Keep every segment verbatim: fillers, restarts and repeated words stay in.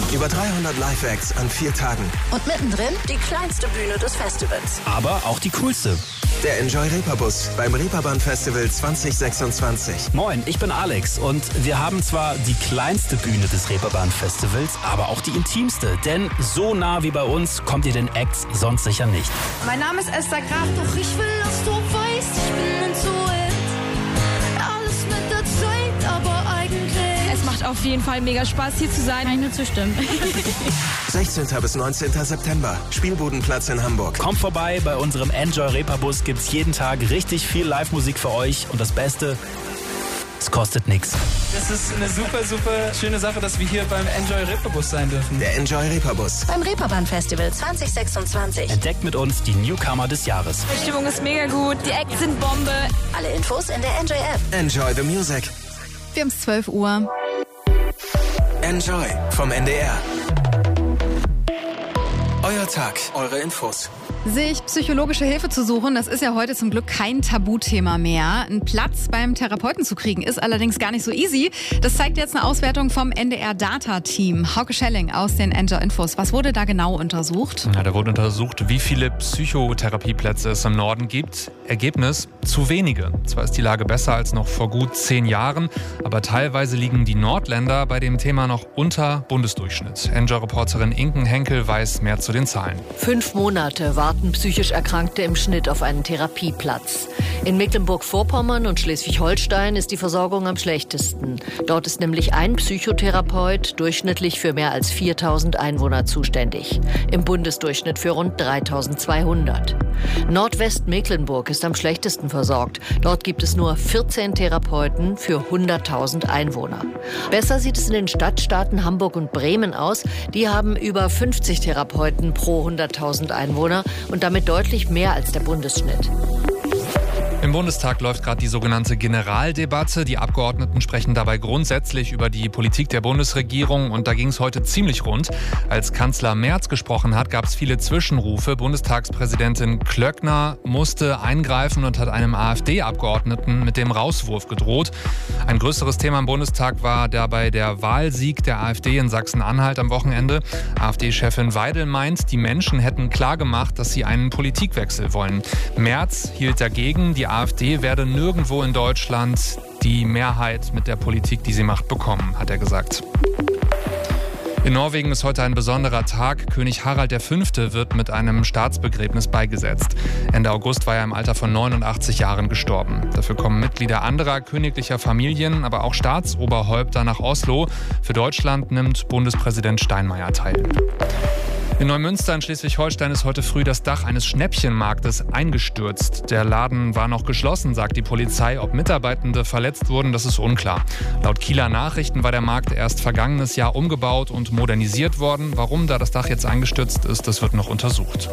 Über dreihundert Live-Acts an vier Tagen. Und mittendrin die kleinste Bühne des Festivals. Aber auch die coolste. Der Enjoy Reeperbus beim Reeperbahn Festival zwanzig sechsundzwanzig. Moin, ich bin Alex und wir haben zwar die kleinste Bühne des Reeperbahn Festivals, aber auch die intimste. Denn so nah wie bei uns kommt ihr den Acts sonst sicher nicht. Mein Name ist Esther Graf, doch ich will, dass du weißt, ich bin intuit. Alles mit der Zeit, aber eigentlich... Es macht auf jeden Fall mega Spaß, hier zu sein. Kann ich nur zustimmen. sechzehnten bis neunzehnten September. Spielbodenplatz in Hamburg. Kommt vorbei, bei unserem Enjoy Reeperbus gibt's jeden Tag richtig viel Live-Musik für euch. Und das Beste, es kostet nichts. Es ist eine super, super schöne Sache, dass wir hier beim Enjoy Reeperbus sein dürfen. Der Enjoy Reeperbus. Beim Reeperbahn Festival zwanzig sechsundzwanzig. Entdeckt mit uns die Newcomer des Jahres. Die Stimmung ist mega gut, die Acts sind Bombe. Alle Infos in der Enjoy-App. Enjoy the Music. Wir haben es zwölf Uhr. Enjoy vom N D R. Euer Tag, eure Infos. Sich psychologische Hilfe zu suchen, das ist ja heute zum Glück kein Tabuthema mehr. Einen Platz beim Therapeuten zu kriegen, ist allerdings gar nicht so easy. Das zeigt jetzt eine Auswertung vom N D R-Data-Team. Hauke Schelling aus den Enjoy Infos. Was wurde da genau untersucht? Ja, da wurde untersucht, wie viele Psychotherapieplätze es im Norden gibt. Ergebnis: zu wenige. Zwar ist die Lage besser als noch vor gut zehn Jahren, aber teilweise liegen die Nordländer bei dem Thema noch unter Bundesdurchschnitt. Enjoy-Reporterin Inken Henkel weiß mehr zu den Zahlen. Fünf Monate warten psychisch Erkrankte im Schnitt auf einen Therapieplatz. In Mecklenburg-Vorpommern und Schleswig-Holstein ist die Versorgung am schlechtesten. Dort ist nämlich ein Psychotherapeut durchschnittlich für mehr als viertausend Einwohner zuständig. Im Bundesdurchschnitt für rund dreitausendzweihundert. Nordwest-Mecklenburg ist am schlechtesten versorgt. Dort gibt es nur vierzehn Therapeuten für hunderttausend Einwohner. Besser sieht es in den Stadtstaaten Hamburg und Bremen aus. Die haben über fünfzig Therapeuten pro hunderttausend Einwohner und damit deutlich mehr als der Bundesschnitt. Im Bundestag läuft gerade die sogenannte Generaldebatte. Die Abgeordneten sprechen dabei grundsätzlich über die Politik der Bundesregierung und da ging es heute ziemlich rund. Als Kanzler Merz gesprochen hat, gab es viele Zwischenrufe. Bundestagspräsidentin Klöckner musste eingreifen und hat einem AfD-Abgeordneten mit dem Rauswurf gedroht. Ein größeres Thema im Bundestag war dabei der Wahlsieg der AfD in Sachsen-Anhalt am Wochenende. AfD-Chefin Weidel meint, die Menschen hätten klargemacht, dass sie einen Politikwechsel wollen. Merz hielt dagegen, die AfD werde nirgendwo in Deutschland die Mehrheit mit der Politik, die sie macht, bekommen, hat er gesagt. In Norwegen ist heute ein besonderer Tag. König Harald der Fünfte wird mit einem Staatsbegräbnis beigesetzt. Ende August war er im Alter von neunundachtzig Jahren gestorben. Dafür kommen Mitglieder anderer königlicher Familien, aber auch Staatsoberhäupter nach Oslo. Für Deutschland nimmt Bundespräsident Steinmeier teil. In Neumünster in Schleswig-Holstein ist heute früh das Dach eines Schnäppchenmarktes eingestürzt. Der Laden war noch geschlossen, sagt die Polizei. Ob Mitarbeitende verletzt wurden, das ist unklar. Laut Kieler Nachrichten war der Markt erst vergangenes Jahr umgebaut und modernisiert worden. Warum da das Dach jetzt eingestürzt ist, das wird noch untersucht.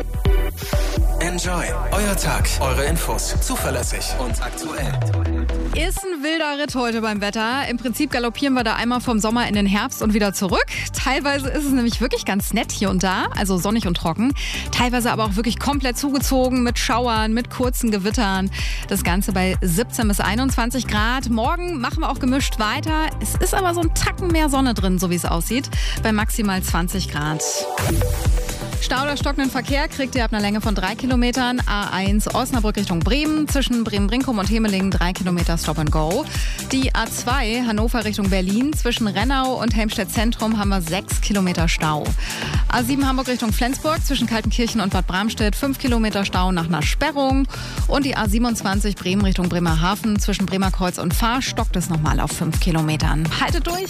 Enjoy. Euer Tag, eure Infos. Zuverlässig und aktuell. Ist ein wilder Ritt heute beim Wetter. Im Prinzip galoppieren wir da einmal vom Sommer in den Herbst und wieder zurück. Teilweise ist es nämlich wirklich ganz nett hier und da, also sonnig und trocken. Teilweise aber auch wirklich komplett zugezogen mit Schauern, mit kurzen Gewittern. Das Ganze bei siebzehn bis einundzwanzig Grad. Morgen machen wir auch gemischt weiter. Es ist aber so ein Tacken mehr Sonne drin, so wie es aussieht, bei maximal zwanzig Grad. Stau oder stockenden Verkehr kriegt ihr ab einer Länge von drei Kilometern. A eins Osnabrück Richtung Bremen. Zwischen Bremen-Brinkum und Hemeling drei Kilometer Stop and Go. Die A zwei Hannover Richtung Berlin. Zwischen Rennau und Helmstedt Zentrum haben wir sechs Kilometer Stau. A sieben Hamburg Richtung Flensburg. Zwischen Kaltenkirchen und Bad Bramstedt fünf Kilometer Stau nach einer Sperrung. Und die A siebenundzwanzig Bremen Richtung Bremerhaven. Zwischen Bremerkreuz und Fahr stockt es nochmal auf fünf Kilometern. Haltet durch.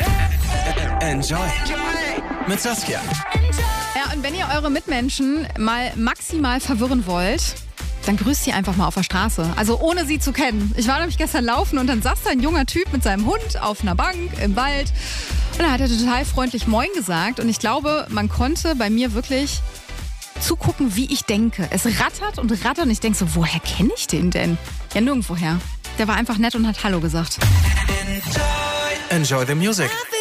Enjoy. Mit Saskia. Ja, und wenn ihr eure Mitmenschen mal maximal verwirren wollt, dann grüßt sie einfach mal auf der Straße. Also ohne sie zu kennen. Ich war nämlich gestern laufen und dann saß da ein junger Typ mit seinem Hund auf einer Bank im Wald. Und da hat er total freundlich Moin gesagt. Und ich glaube, man konnte bei mir wirklich zugucken, wie ich denke. Es rattert und rattert und ich denke so, woher kenne ich den denn? Ja, nirgendwoher. Der war einfach nett und hat Hallo gesagt. Enjoy the music.